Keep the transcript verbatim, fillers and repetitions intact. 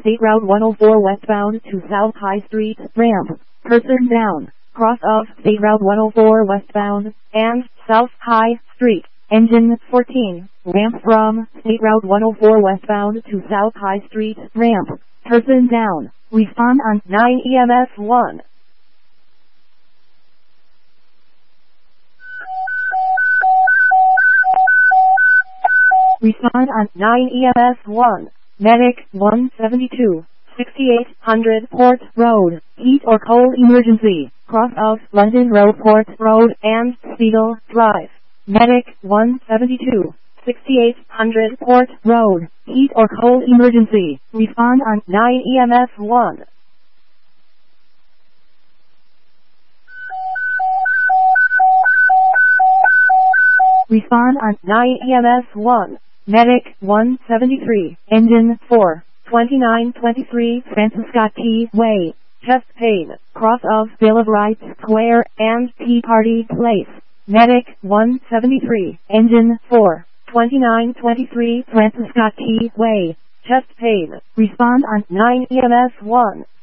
State Route one oh four westbound to South High Street, ramp, person down, cross of State Route one oh four westbound, and South High Street, engine fourteen, ramp from State Route one oh four westbound to South High Street, ramp, person down, respond on nine E M S one. Respond on nine E M S one. Medic one seventy-two, sixty-eight hundred Port Road, heat or cold emergency, cross of London Road Port Road and Spiegel Drive. Medic one seventy-two, sixty-eight hundred Port Road, heat or cold emergency, respond on nine E M S one. Respond on nine E M S one. Medic one seventy-three, engine four, twenty-nine twenty-three Francis Scott Key Way, chest pain, cross of Bill of Rights Square and Tea Party Place. Medic one seventy-three, engine four, twenty-nine twenty-three Francis Scott Key Way, chest pain, respond on nine E M S one.